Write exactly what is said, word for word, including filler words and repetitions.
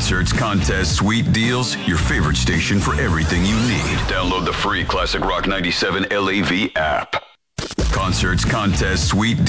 Concerts, contests, sweet deals, your favorite station for everything you need. Download the free Classic Rock ninety-seven L A V app. Concerts, contests, sweet